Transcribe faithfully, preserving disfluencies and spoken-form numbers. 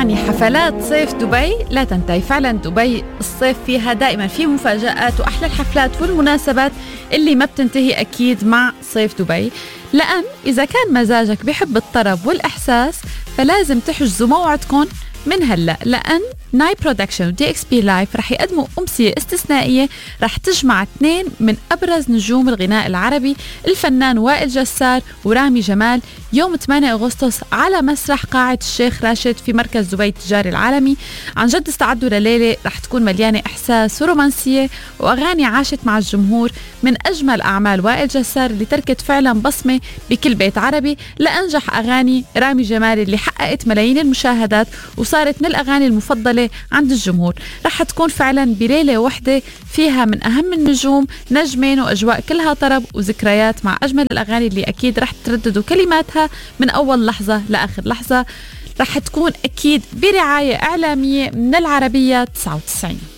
يعني حفلات صيف دبي لا تنتهي. فعلا دبي الصيف فيها دائما في مفاجآت وأحلى الحفلات والمناسبات اللي ما بتنتهي أكيد مع صيف دبي. لأن إذا كان مزاجك بحب الطرب والإحساس فلازم تحجزوا موعدكم من هلأ، لأن ناي برودكشن ودي اكس بي لايف رح يقدموا أمسية استثنائية رح تجمع اثنين من أبرز نجوم الغناء العربي، الفنان وائل جسار ورامي جمال، يوم ثمانية أغسطس على مسرح قاعة الشيخ راشد في مركز دبي التجاري العالمي. عن جد استعدوا لليلة رح تكون مليانة إحساس ورومانسية وأغاني عاشت مع الجمهور من أجمل أعمال وائل جسار اللي تركت فعلا بصمة بكل بيت عربي، لأنجح أغاني رامي جمال اللي حققت ملايين المشاهدات وصارت من الأغاني المفضلة عند الجمهور. رح تكون فعلا بليلة واحدة فيها من أهم النجوم نجمين وأجواء كلها طرب وذكريات مع أجمل الأغاني اللي أكيد رح ترددوا كلماتها من أول لحظة لآخر لحظة. رح تكون أكيد برعاية إعلامية من العربية تسعة وتسعين.